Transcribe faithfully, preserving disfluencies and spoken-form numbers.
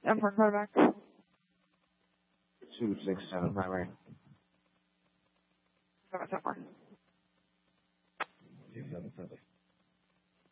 M four quarterback. Two six seven primary. Seven, seven, four. Two seven seven.